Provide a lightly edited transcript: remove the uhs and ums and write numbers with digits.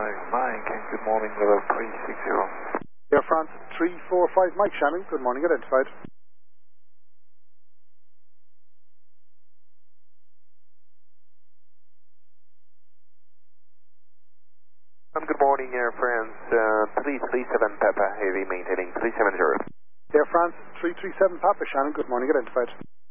Mike, and good morning, level 360. Air France 345 Mike Shannon, good morning, identified. Good morning, Air France 337 Papa Heavy, maintaining 370. Air France 337 Papa Shannon, good morning, identified.